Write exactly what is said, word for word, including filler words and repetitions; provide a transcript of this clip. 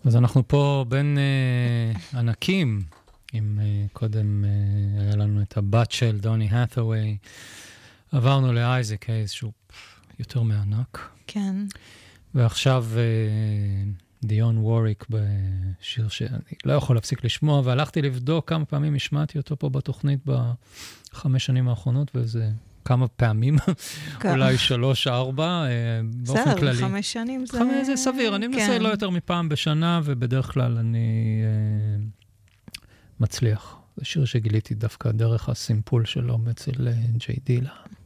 אז אנחנו פה בין uh, ענקים, אם uh, קודם uh, היה לנו את הבת של דוני האת'ווי, עברנו לאייזק הייז שהוא יותר מענק. כן. ועכשיו uh, דיון ווריק בשיר שאני לא יכול להפסיק לשמוע, והלכתי לבדוק כמה פעמים השמעתי אותו פה בתוכנית בחמש שנים האחרונות, וזה כמה פעמים, אולי שלוש, ארבע, באופן כללי. בסדר, חמש שנים זה... חמש זה סביר, אני מנסה לא יותר מפעם בשנה, ובדרך כלל אני מצליח. זה שיר שגיליתי דווקא דרך הסימפול שלו אצל ג'יי דילה.